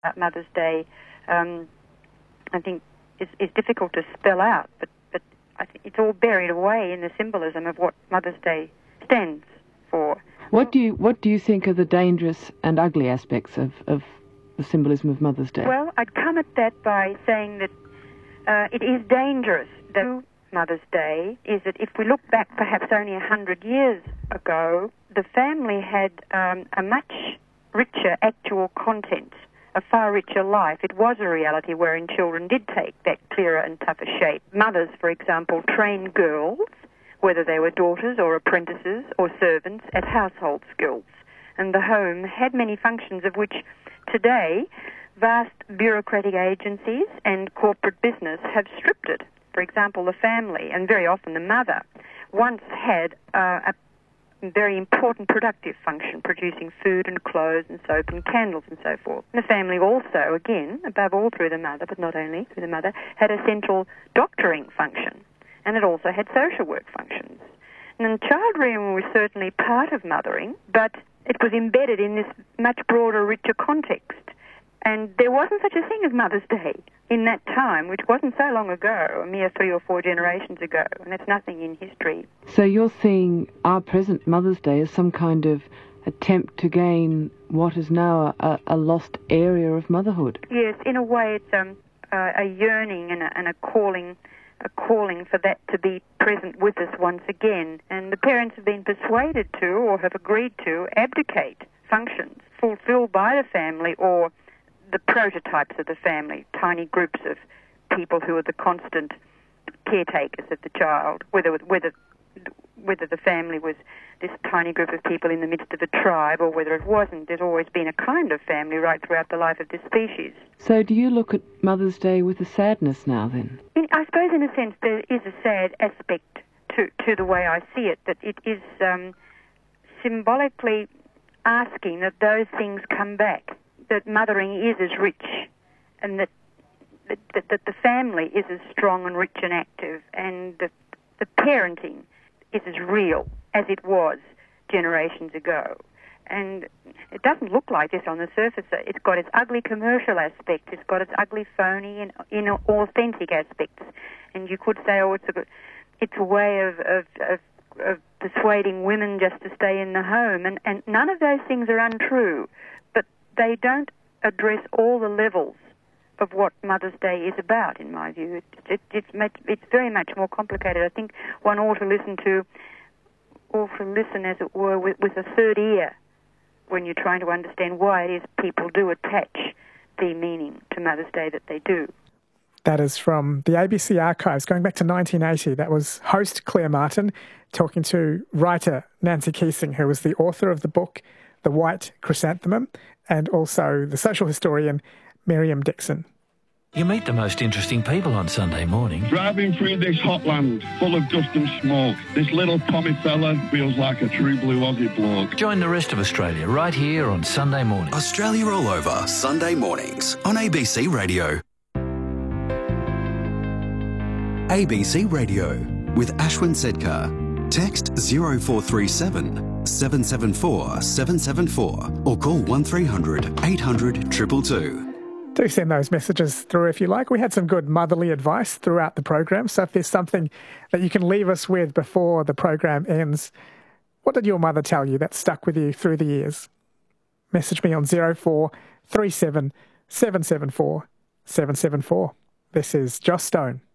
Mother's Day, I think, is difficult to spell out, but I think it's all buried away in the symbolism of what Mother's Day stands for. What do you think are the dangerous and ugly aspects of the symbolism of Mother's Day? Well, I'd come at that by saying that it is dangerous. The Mother's Day is that if we look back perhaps only 100 years ago, the family had a much richer actual content, a far richer life. It was a reality wherein children did take that clearer and tougher shape. Mothers, for example, trained girls, whether they were daughters or apprentices or servants, at household skills. And the home had many functions of which today vast bureaucratic agencies and corporate business have stripped it. For example, the family, and very often the mother, once had a very important productive function, producing food and clothes and soap and candles and so forth. The family also, again, above all through the mother, but not only through the mother, had a central doctoring function, and it also had social work functions. And child rearing was certainly part of mothering, but it was embedded in this much broader, richer context. And there wasn't such a thing as Mother's Day in that time, which wasn't so long ago, a mere 3 or 4 generations ago, and that's nothing in history. So you're seeing our present Mother's Day as some kind of attempt to gain what is now a lost area of motherhood? Yes, in a way it's a yearning and a calling for that to be present with us once again. And the parents have been persuaded to, or have agreed to, abdicate functions fulfilled by the family or the prototypes of the family, tiny groups of people who are the constant caretakers of the child, whether the family was this tiny group of people in the midst of a tribe or whether it wasn't. There's always been a kind of family right throughout the life of this species. So do you look at Mother's Day with a sadness now then? I suppose in a sense there is a sad aspect to the way I see it, that it is symbolically asking that those things come back, that mothering is as rich and that the family is as strong and rich and active, and the parenting is as real as it was generations ago. And it doesn't look like this on the surface. It's got its ugly commercial aspect, it's got its ugly phony and inauthentic aspects. And you could say, oh, it's a way of persuading women just to stay in the home. And none of those things are untrue, but they don't address all the levels of what Mother's Day is about, in my view. It's very much more complicated. I think one ought to listen, as it were, with a third ear when you're trying to understand why it is people do attach the meaning to Mother's Day that they do. That is from the ABC archives going back to 1980. That was host Claire Martin talking to writer Nancy Keesing, who was the author of the book The White Chrysanthemum, and also the social historian Miriam Dixon. You meet the most interesting people on Sunday morning. Driving through this hot land full of dust and smoke, this little Tommy fella feels like a true blue Aussie bloke. Join the rest of Australia right here on Sunday morning. Australia All Over, Sunday mornings on ABC Radio. ABC Radio with Ashwin Sedkar. Text 0437 774 774 or call 1300 800 222. Do send those messages through if you like. We had some good motherly advice throughout the program, so if there's something that you can leave us with before the program ends, what did your mother tell you that stuck with you through the years? Message me on 0437 774 774. This is Joss Stone.